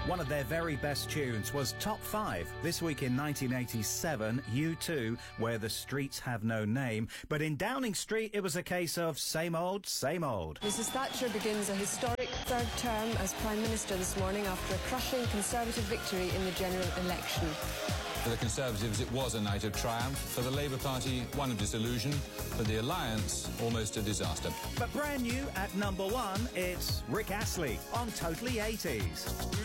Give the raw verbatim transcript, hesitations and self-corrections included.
One of their very best tunes was Top five. This week in nineteen eighty-seven, U two, Where the Streets Have No Name. But in Downing Street, it was a case of same old, same old. Missus Thatcher begins a historic third term as Prime Minister this morning after a crushing Conservative victory in the general election. For the Conservatives, it was a night of triumph. For the Labour Party, one of disillusion. For the Alliance, almost a disaster. But brand new at number one, it's Rick Astley on Totally eighties.